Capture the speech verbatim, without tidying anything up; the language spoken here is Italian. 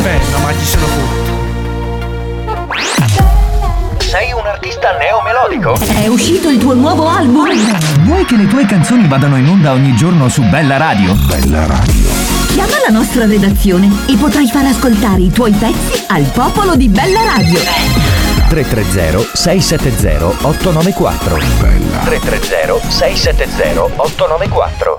Inferno, ma ci sono tutto. Sei un artista neomelodico? È uscito il tuo nuovo album? Vuoi che le tue canzoni vadano in onda ogni giorno su Bella Radio? Bella Radio. Chiama la nostra redazione e potrai far ascoltare i tuoi pezzi al popolo di Bella Radio. tre tre zero sei sette zero otto nove quattro. Bella. tre tre zero sei sette zero otto nove quattro.